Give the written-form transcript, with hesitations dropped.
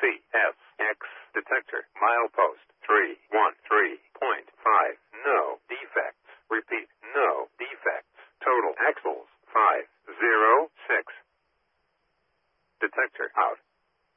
CSX detector. Milepost 313.5. No defects. Repeat, no defects. Total axles 506. Detector out.